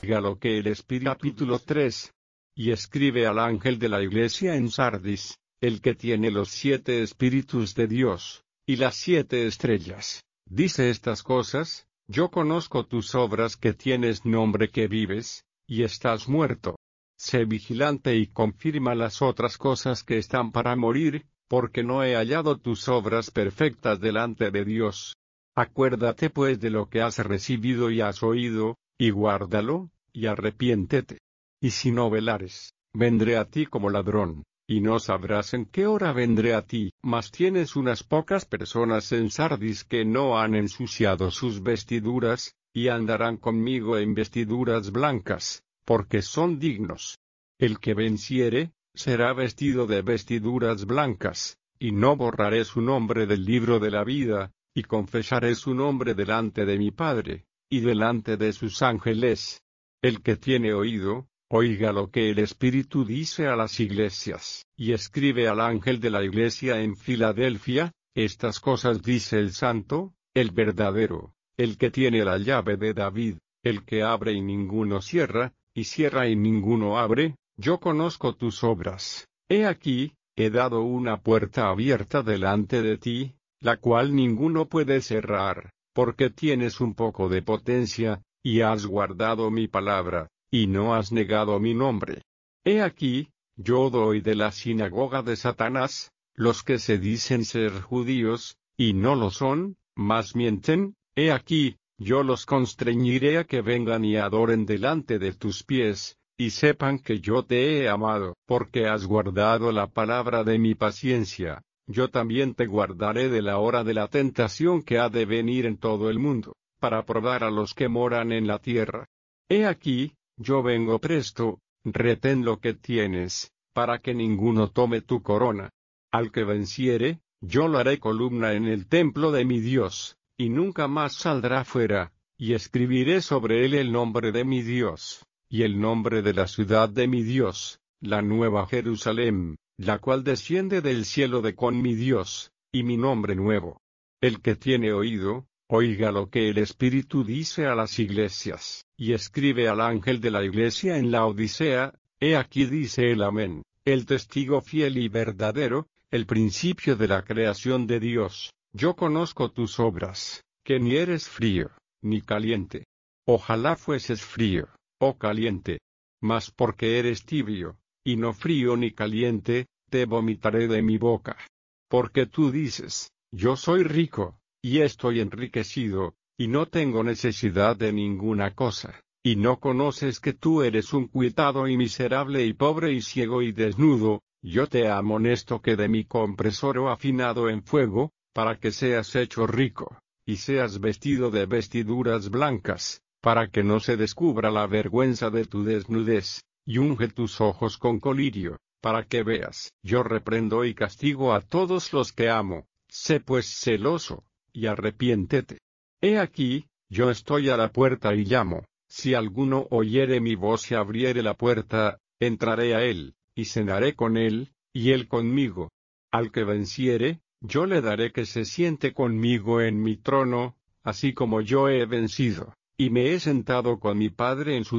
oiga lo que el Espíritu. Capítulo 3. Y escribe al ángel de la iglesia en Sardis, el que tiene los 7 espíritus de Dios, y las 7 estrellas. Dice estas cosas: yo conozco tus obras, que tienes nombre, que vives, y estás muerto. Sé vigilante y confirma las otras cosas que están para morir, porque no he hallado tus obras perfectas delante de Dios. Acuérdate pues de lo que has recibido y has oído, y guárdalo, y arrepiéntete. Y si no velares, vendré a ti como ladrón, y no sabrás en qué hora vendré a ti. Mas tienes unas pocas personas en Sardis que no han ensuciado sus vestiduras, y andarán conmigo en vestiduras blancas, porque son dignos. El que venciere, será vestido de vestiduras blancas, y no borraré su nombre del libro de la vida, y confesaré su nombre delante de mi Padre, y delante de sus ángeles. El que tiene oído, oiga lo que el Espíritu dice a las iglesias. Y escribe al ángel de la iglesia en Filadelfia: estas cosas dice el Santo, el verdadero, el que tiene la llave de David, el que abre y ninguno cierra, y cierra y ninguno abre. Yo conozco tus obras. He aquí, he dado una puerta abierta delante de ti, la cual ninguno puede cerrar, porque tienes un poco de potencia, y has guardado mi palabra, y no has negado mi nombre. He aquí, yo doy de la sinagoga de Satanás, los que se dicen ser judíos, y no lo son, mas mienten. He aquí, yo los constreñiré a que vengan y adoren delante de tus pies, y sepan que yo te he amado. Porque has guardado la palabra de mi paciencia, yo también te guardaré de la hora de la tentación que ha de venir en todo el mundo, para probar a los que moran en la tierra. He aquí, yo vengo presto. Retén lo que tienes, para que ninguno tome tu corona. Al que venciere, yo lo haré columna en el templo de mi Dios, y nunca más saldrá fuera, y escribiré sobre él el nombre de mi Dios, y el nombre de la ciudad de mi Dios, la nueva Jerusalén, la cual desciende del cielo de con mi Dios, y mi nombre nuevo. El que tiene oído, oiga lo que el Espíritu dice a las iglesias. Y escribe al ángel de la iglesia en la Odisea: he aquí dice el Amén, el testigo fiel y verdadero, el principio de la creación de Dios. Yo conozco tus obras, que ni eres frío, ni caliente. Ojalá fueses frío, o caliente. Mas porque eres tibio, y no frío ni caliente, te vomitaré de mi boca. Porque tú dices: yo soy rico, y estoy enriquecido, y no tengo necesidad de ninguna cosa, y no conoces que tú eres un cuitado y miserable y pobre y ciego y desnudo. Yo te amonesto que de mí compres oro afinado en fuego, para que seas hecho rico, y seas vestido de vestiduras blancas, para que no se descubra la vergüenza de tu desnudez, y unge tus ojos con colirio, para que veas. Yo reprendo y castigo a todos los que amo. Sé pues celoso, y arrepiéntete. He aquí, yo estoy a la puerta y llamo. Si alguno oyere mi voz y abriere la puerta, entraré a él, y cenaré con él, y él conmigo. Al que venciere, yo le daré que se siente conmigo en mi trono, así como yo he vencido, y me he sentado con mi Padre en su